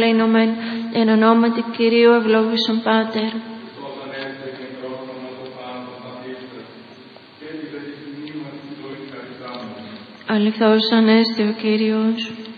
Λεϊνωμέν, εν ονόματι Κυρίου ευλόγησον Πάτερ. Αληθώς ανέστη ο Κύριος.